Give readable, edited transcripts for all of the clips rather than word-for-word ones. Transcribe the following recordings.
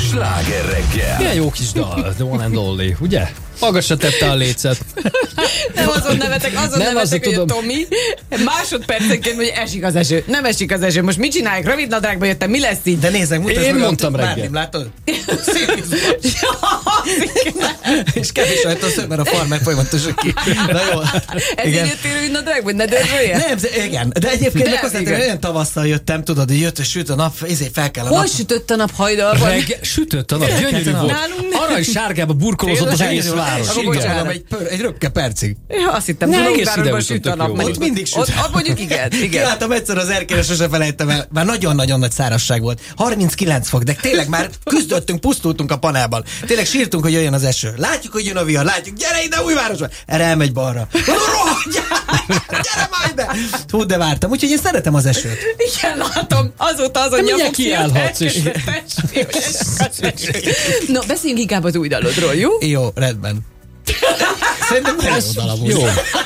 Sláger reggel. Milyen jó kis dal, The One and Only, ugye? Magasra tette a lécet. Nem azon nevetek, hogy tudom. Tomi másodpercenként, hogy esik az eső. Nem esik az eső. Most mit csinálják? Rövid nadrágba jöttem, mi lesz így? De nézzek, mutasd Én meg mondtam reggel. Márnim, látod? Szép izgalmas. És kevés rajta a szög, mert a farmer folyamatosan ki. Na jó. Ezért jöttél rövid nadrágba, hogy ne dörzsölje? Nem, igen. De egyébként meg azt mondtam, hogy olyan tavasszal jöttem, tudod, hogy jött, és süt a nap, ezért fel kell a nap. Hol sütött a nap Hajdalban? Sütött a nap, gyönyörű volt. Arany sárgába burkolózott az egész város. Egy röpke percig. Ja, azt hittem, Budapestben süt a nap. Ott mindig süt. Ott mondjuk igen. Kiláttam egyszer az erkére, sose felejtem el. Már nagyon-nagyon nagy szárazság volt. 39 fok, de tényleg már küzdöttünk, pusztultunk a panelban. Tényleg sírtunk, hogy jöjjön az eső. Látjuk, hogy jön a vihar, látjuk, gyere ide Újvárosba. Erre elmegy balra. Gyere már ide! Hú, de vártam, úgyhogy én szeretem az esőt. Igen, látom. Azóta azon nyomok kiállhatsz is. No, beszéljünk inkább az új dalodról, jó? Jó, rendben. Szerintem nagyon jó dal amúgy. Jó.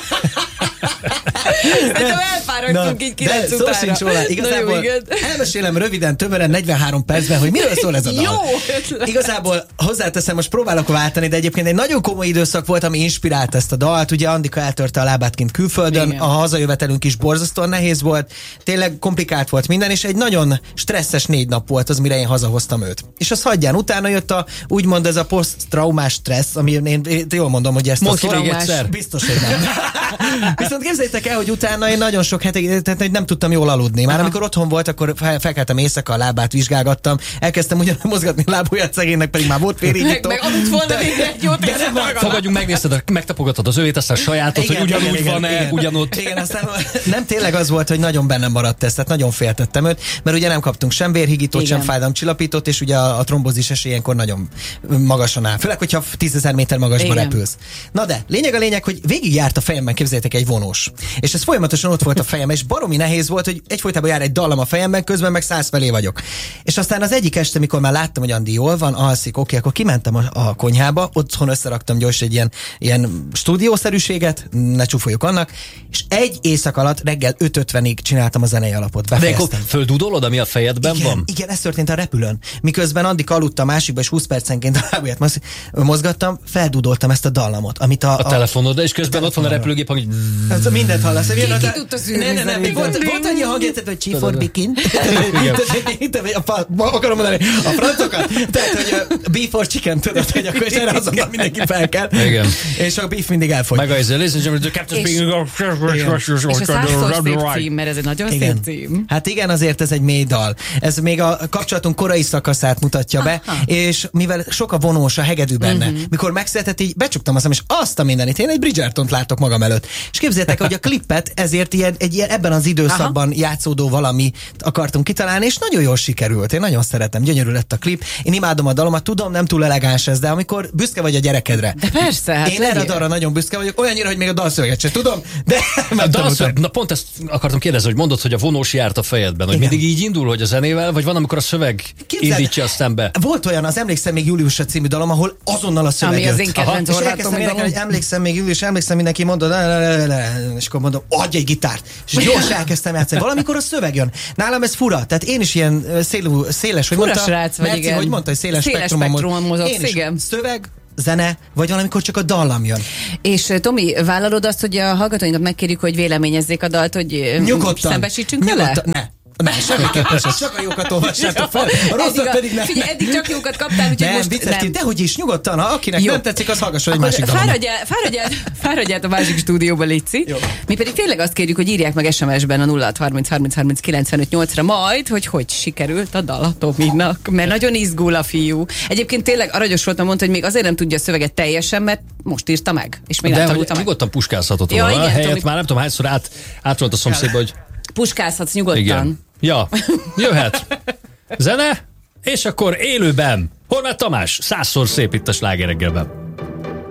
Szerintem elfáradtunk így 9 utára. Szó sincs róla. Igazából jó, elmesélem röviden, többen 43 percben, hogy miről szól ez a dal. Jó ötlet. Igazából hozzáteszem, most próbálok váltani, de egyébként egy nagyon komoly időszak volt, ami inspirált ezt a dalt. Ugye Andika eltörte a lábát kint külföldön, igen. A hazajövetelünk is borzasztóan nehéz volt, tényleg komplikált volt minden, és egy nagyon stresszes 4 nap volt az, mire én hazahoztam őt. És az hagyján, utána jött úgymond ez a posztraumás stressz, ami én jól mondom, hogy ezt Mondd ki még egyszer. Biztos, hogy nem. Viszont képzeljétek el, hogy utána én nagyon sok hetig, tehát nem tudtam jól aludni. Már amikor otthon volt, akkor felkeltem éjszaka, a lábát vizsgálgattam, elkezdtem ugyan mozgatni a lábujját, szegénynek pedig már volt férjegyító. Meg aludt volna végre egy jót, és Fogadjunk, megnézted, megtapogattad az övét, aztán sajátot, hogy ugyanúgy van-e, ugyanott. Igen, aztán nem tényleg az volt, hogy nagyon bennem maradt ez, tehát nagyon féltettem őt, mert ugye nem kaptunk sem vérhigítót, sem fájdalomcsillapítót, és ugye a trombózis esély ilyenkor nagyon magasan áll. Főleg, hogyha 10 000 méter magasba repülsz. Na de, lényeg, hogy végigjárt a fejemben, képzeljétek, egy vonós. És ez folyamatosan ott volt a fejemben, és baromi nehéz volt, hogy egyfolytában jár egy dallam a fejemben, közben meg 100 felé vagyok. És aztán az egyik este, mikor már láttam, hogy Andi jól van, alszik, oké, akkor kimentem a konyhába, otthon összeraktam gyors egy ilyen stúdiószerűséget, ne csúfoljuk annak, és egy éjszak alatt reggel 5:50-ig csináltam a zenei alapot. De akkor földudolod, ami a fejedben van? Igen, ez történt a repülőn. Miközben Andik aludt a másikba, és 20 percenként a lábujját mozgattam, feldudoltam ezt a dallamot, amit a telefonod, és közben ott van a repülőgép, hogy... mindent hallasz. Ki tudta szűrni? Nem, volt annyi hangját, hogy G4Bikin. Akarom mondani, a francokat. Tehát, hogy beef or chicken, tudod, hogy akkor erre azonnal mindenki fel kell. Igen. És a beef mindig elfogy. Meg az listen to the captain speaking. És a 100-szor szép cím, mert ez egy nagyon szép cím. Hát igen, azért ez egy mély dal. Ez még a kapcsolatunk korai szakaszát mutatja be, és mivel sok a vonós, a hegedű benne, mikor megszületett, így becsuktam azt, és azt a mindenit. Én egy Bridgertont látok magam előtt. És képzeljétek, hogy a klippet ezért egy ilyen ebben az időszakban játszódó valami akartunk kitalálni, és nagyon jól sikerült. Én nagyon szeretem, gyönyörű lett a klip. Én imádom a dalomat, tudom, nem túl elegáns ez, de amikor büszke vagy a gyerekedre. De persze, hát én erre a dalra nagyon büszke vagyok, olyannyira, hogy még a dalszöveget sem tudom, de na pont ezt akartam kérdezni, hogy mondod, hogy a vonós járt a fejedben, hogy mindig így indul, hogy a zenével, vagy van, amikor a szöveg indítja azt szembe? Volt olyan, az Emlékszem még Júliusra című dalom, ahol azonnal a szöveg jött. Ami az én kedvenc Horvátom, hogy emlékszem még Július, emlékszem, mindenki mondod, és akkor mondom, adj egy gitárt. És gyors elkezdtem játszani. Valamikor a szöveg jön. Nálam ez fura, tehát én is ilyen széles, hogy fura mondta, srác vagy, Merci, igen. hogy mondta, hogy széles spektrumon mozogsz, én is. igen. Szöveg, zene, vagy valamikor csak a dallam jön. És Tomi, vállalod azt, hogy a hallgatóinkat megkérjük, hogy véleményezzék a dalt, hogy szembesítsünk vele? Ne, semmiképpen sem, csak a jókat olvassátok fel. A rosszat pedig nem. Figyelj, eddig csak jókat kaptál, úgyhogy most nem. Dehogy is, nyugodtan, akinek jó. Nem tetszik, az hallgasson egy másik dalomot. Fáradj át a másik stúdióba, Lici. Mi pedig tényleg azt kérjük, hogy írják meg SMS-ben a 0630303095-8-ra majd, hogy sikerült a dal a Tominak, mert nagyon izgul a fiú. Egyébként tényleg aranyos voltam, mondta, hogy még azért nem tudja a szöveget teljesen, mert most írta meg, és még nem tanulta meg. Nyugodtan puskázhatott volna. Ja, helyett már nem tudom hányszor átvolt a szomszédba, hogy... Puskázhatsz nyugodtan. Igen. Ja, jöhet. Zene, és akkor élőben. Horváth Tamás, 100-szor szép itt a Sláger reggelben.